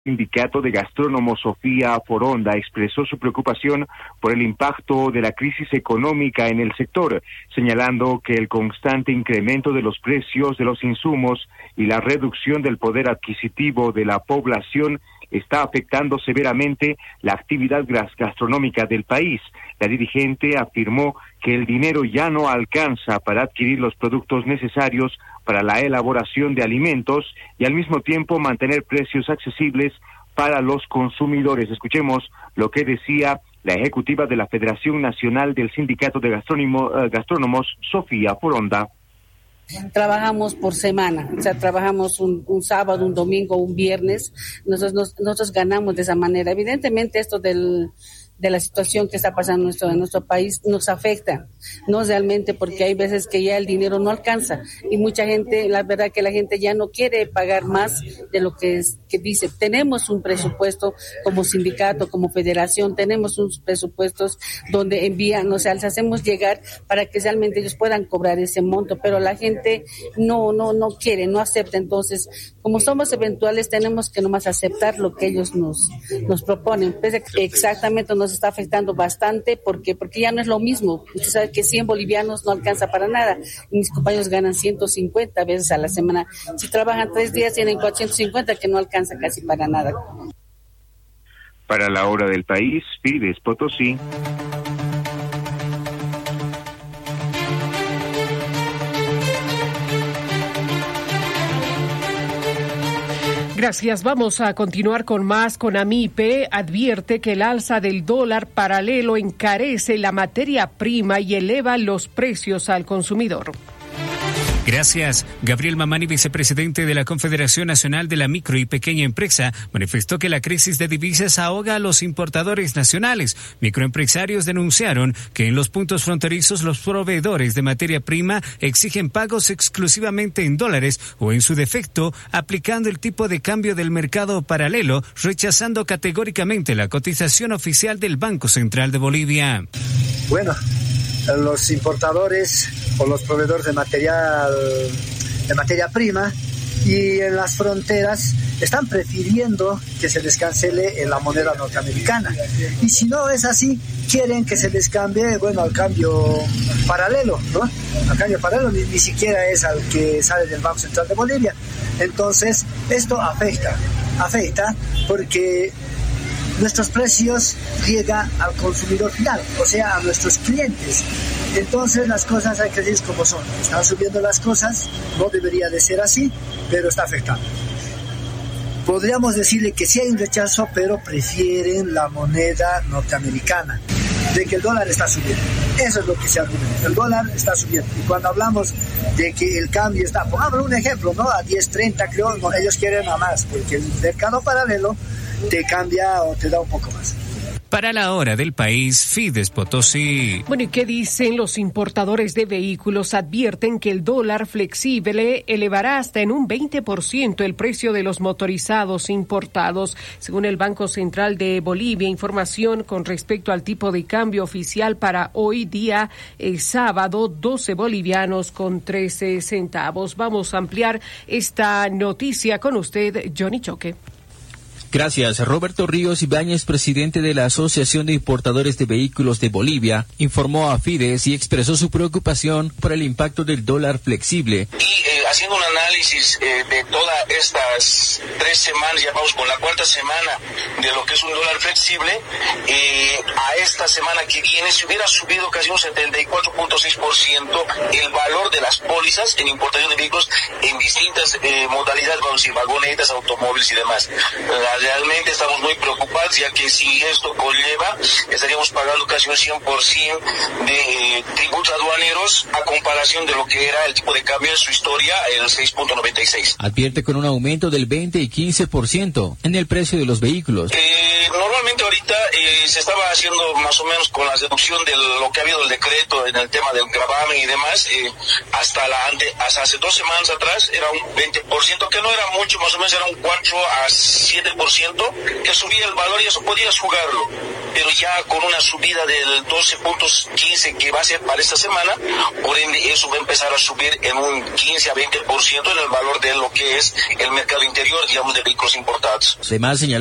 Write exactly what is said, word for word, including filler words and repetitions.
Sindicato de Gastrónomos Sofía Foronda expresó su preocupación por el impacto de la crisis económica en el sector, señalando que el constante incremento de los precios de los insumos y la reducción del poder adquisitivo de la población está afectando severamente la actividad gastronómica del país. La dirigente afirmó que el dinero ya no alcanza para adquirir los productos necesarios para la elaboración de alimentos y al mismo tiempo mantener precios accesibles para los consumidores. Escuchemos lo que decía la ejecutiva de la Federación Nacional del Sindicato de Gastrónomo, uh, Gastrónomos, Sofía Foronda. Trabajamos por semana, o sea, trabajamos un, un sábado, un domingo, un viernes, nosotros, nos, nosotros ganamos de esa manera. Evidentemente esto del, de la situación que está pasando en nuestro, en nuestro país nos afecta, no realmente, porque hay veces que ya el dinero no alcanza y mucha gente, la verdad que la gente ya no quiere pagar más de lo que, es, que dice. Tenemos un presupuesto como sindicato, como federación, tenemos unos presupuestos donde envían, o sea, les hacemos llegar para que realmente ellos puedan cobrar ese monto, pero la gente no, no, no quiere, no acepta. Entonces, como somos eventuales, tenemos que nomás aceptar lo que ellos nos, nos proponen. Pese a que exactamente nos está afectando bastante, porque porque ya no es lo mismo. Usted sabe que cien bolivianos no alcanza para nada. Mis compañeros ganan ciento cincuenta veces a la semana. Si trabajan tres días, tienen cuatrocientos cincuenta, que no alcanza casi para nada. Para la hora del país, Fides Potosí. Gracias. Vamos a continuar con más. Con AMIPE advierte que el alza del dólar paralelo encarece la materia prima y eleva los precios al consumidor. Gracias. Gabriel Mamani, vicepresidente de la Confederación Nacional de la Micro y Pequeña Empresa, manifestó que la crisis de divisas ahoga a los importadores nacionales. Microempresarios denunciaron que en los puntos fronterizos los proveedores de materia prima exigen pagos exclusivamente en dólares o, en su defecto, aplicando el tipo de cambio del mercado paralelo, rechazando categóricamente la cotización oficial del Banco Central de Bolivia. Bueno, los importadores o los proveedores de material de materia prima y en las fronteras están prefiriendo que se les cancele en la moneda norteamericana, y si no es así, quieren que se les cambie, bueno, al cambio paralelo, ¿no? Al cambio paralelo ni, ni siquiera es al que sale del Banco Central de Bolivia. Entonces esto afecta afecta porque nuestros precios llegan al consumidor final, o sea, a nuestros clientes. Entonces las cosas hay que decir como son. Están subiendo las cosas, no debería de ser así, pero está afectando. Podríamos decirle que sí hay un rechazo, pero prefieren la moneda norteamericana, de que el dólar está subiendo. Eso es lo que se argumenta. El dólar está subiendo. Y cuando hablamos de que el cambio está, pongamos un ejemplo, ¿no? A diez treinta, creo, no, ellos quieren a más, porque el mercado paralelo te cambia o te da un poco más. Para la hora del país, Fides Potosí. Bueno, ¿y qué dicen los importadores de vehículos? Advierten que el dólar flexible elevará hasta en un veinte por ciento el precio de los motorizados importados. Según el Banco Central de Bolivia, información con respecto al tipo de cambio oficial para hoy día, el sábado, doce bolivianos con trece centavos. Vamos a ampliar esta noticia con usted, Johnny Choque. Gracias. Roberto Ríos Ibáñez, presidente de la Asociación de Importadores de Vehículos de Bolivia, informó a Fides y expresó su preocupación por el impacto del dólar flexible. Y eh, haciendo un análisis eh, de todas estas tres semanas, ya vamos con la cuarta semana de lo que es un dólar flexible, eh, a esta semana que viene se hubiera subido casi un setenta y cuatro punto seis por ciento el valor de las pólizas en importación de vehículos en distintas eh, modalidades, vamos a decir, vagonetas, automóviles y demás. La Realmente estamos muy preocupados, ya que si esto conlleva, estaríamos pagando casi un cien por ciento de eh, tributos aduaneros a comparación de lo que era el tipo de cambio en su historia, el seis punto noventa y seis. Advierte con un aumento del veinte y quince por ciento en el precio de los vehículos. Eh, normalmente ahorita eh, se estaba haciendo más o menos con la deducción de lo que ha habido el decreto en el tema del gravamen y demás, eh, hasta la ante, hasta hace dos semanas atrás era un veinte por ciento, que no era mucho, más o menos era un cuatro a siete por ciento, que subía el valor y eso podías jugarlo. Pero ya con una subida del doce punto quince que va a ser para esta semana, por ende eso va a empezar a subir en un quince a veinte por ciento en el valor de lo que es el mercado interior, digamos, de vehículos importados. Además, señaló